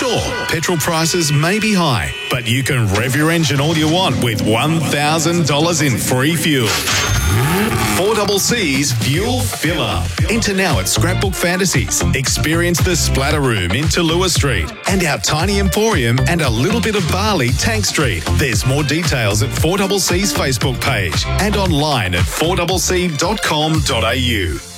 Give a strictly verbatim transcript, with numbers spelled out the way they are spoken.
Sure, petrol prices may be high, but you can rev your engine all you want with one thousand dollars in free fuel. four C C's Fuel Filler. Enter now at Scrapbook Fantasies. Experience the Splatter Room in Tallulah Street and our Tiny Emporium and a little bit of Bali, Tank Street. There's more details at four C C's Facebook page and online at four c c dot com dot a u.